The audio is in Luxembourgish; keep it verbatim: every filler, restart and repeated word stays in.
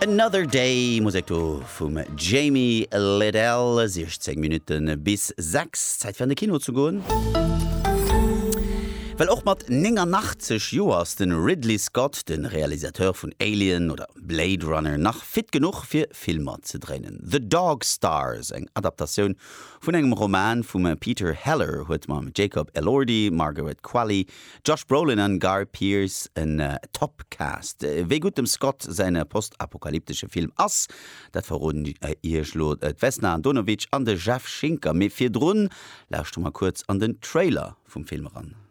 Another Day Musik vum Jamie Liddell sechzehn Minuten bis sechs Zeit für de Kino zu goen. Well och mat achtzig Joers den Ridley Scott, den Realisateur von Alien oder Blade Runner, nach fit genug fir Filmer ze drennen. The Dog Stars, eng Adaptation vun engem Roman vum Peter Heller, huet ma Jacob Elordi, Margaret Qualley, Josh Brolin an Gar Pearce en uh, Topcast. Wéi gut dem Scott seine postapokalyptische Film ass, dat verrun äh, Irschlot et Vesna Antonovich an de Jeff Schinker. Me fir Drun lauscht mal kurz an den Trailer vom Film ran.